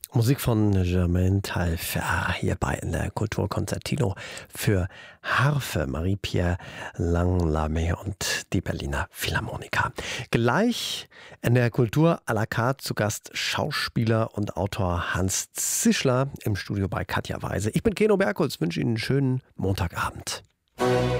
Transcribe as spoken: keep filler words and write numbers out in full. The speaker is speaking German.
Musik von Germain Taillefer hierbei in der Kulturkonzertino für Harfe, Marie-Pierre Langlamé und die Berliner Philharmoniker. Gleich in der Kultur à la carte zu Gast Schauspieler und Autor Hans Zischler im Studio bei Katja Weise. Ich bin Keno Bergholz, wünsche Ihnen einen schönen Montagabend.